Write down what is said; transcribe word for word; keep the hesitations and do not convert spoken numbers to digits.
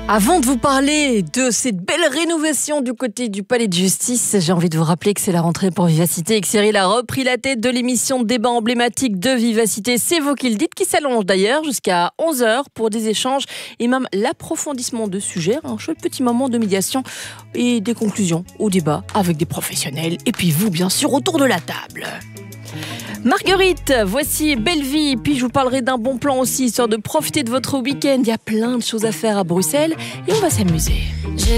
Avant de vous parler de cette belle rénovation du côté du Palais de Justice, j'ai envie de vous rappeler que c'est la rentrée pour Vivacité et que Cyril a repris la tête de l'émission de débat emblématique de Vivacité. C'est vous qui le dites, qui s'allonge d'ailleurs jusqu'à onze heures pour des échanges et même l'approfondissement de sujets, un chouette petit moment de médiation et des conclusions au débat avec des professionnels et puis vous bien sûr autour de la table. Marguerite, voici Belle Vie, puis je vous parlerai d'un bon plan aussi, histoire de profiter de votre week-end. Il y a plein de choses à faire à Bruxelles et on va s'amuser.